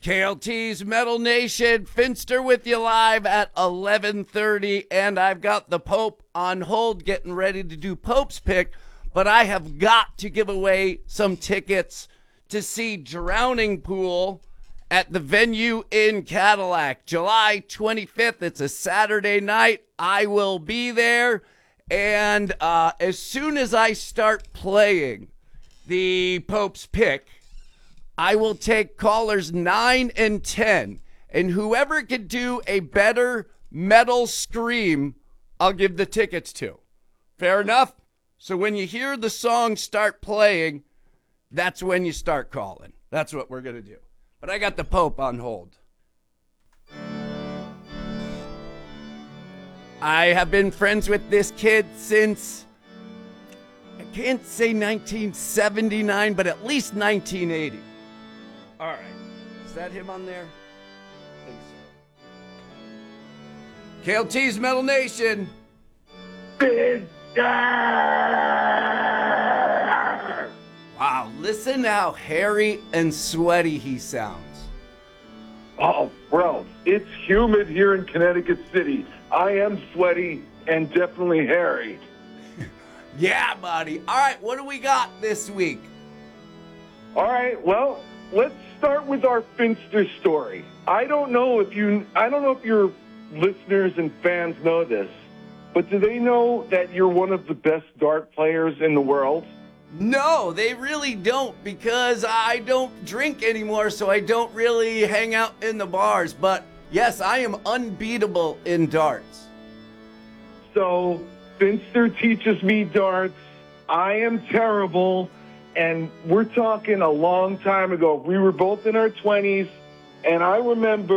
KLT's Metal Nation, Finster with you live at 11:30, and I've got the Pope on hold getting ready to do Pope's pick, but I have got to give away some tickets to see Drowning Pool at the Venue in Cadillac, July 25th. It's a Saturday night. I will be there, and as soon as I start playing the Pope's pick, I will take callers 9 and 10, and whoever can do a better metal scream, I'll give the tickets to. Fair enough? So when you hear the song start playing, that's when you start calling. That's what we're going to do. But I got the Pope on hold. I have been friends with this kid since, I can't say 1979, but at least 1980. All right. Is that him on there? I think so. KLT's Metal Nation. Wow, listen how hairy and sweaty he sounds. Oh, bro, it's humid here in Connecticut City. I am sweaty and definitely hairy. Yeah, buddy. All right, what do we got this week? All right, well, let's start with our Finster story. I don't know if your listeners and fans know this, but do they know that you're one of the best dart players in the world? No, they really don't, because I don't drink anymore, so I don't really hang out in the bars. But yes, I am unbeatable in darts. So, Finster teaches me darts. I am terrible. And we're talking a long time ago. We were both in our 20s, and I remember